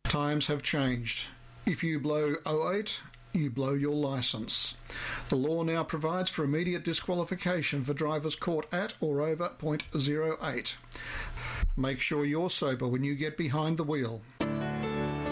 Times have changed. If you blow 08, you blow your licence. The law now provides for immediate disqualification for drivers caught at or over .08. Make sure you're sober when you get behind the wheel.